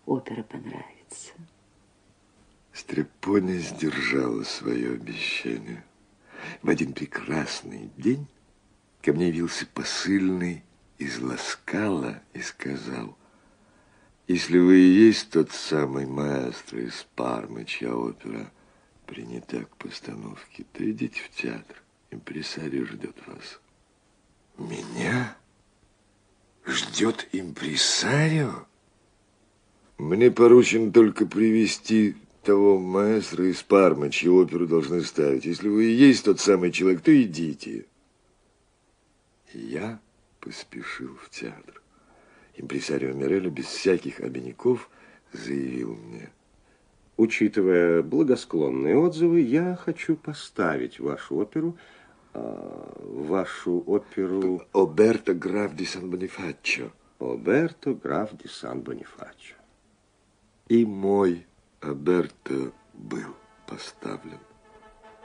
опера понравится. Стрепоня сдержала свое обещание. В один прекрасный день ко мне явился посыльный из Ласкала и сказал: если вы и есть тот самый маэстро из Пармы, чья опера принята к постановке, то идите в театр. Импресарио ждет вас. Меня? Ждет импресарио? Мне поручено только привести того маэстро из Пармы, чью оперу должны ставить. Если вы и есть тот самый человек, то идите. И я поспешил в театр. Импресарио Мирелли без всяких обиняков заявил мне: учитывая благосклонные отзывы, я хочу поставить вашу оперу. Оберто граф ди Сан-Бонифаччо. Оберто граф ди Сан-Бонифаччо. И мой Оберто был поставлен.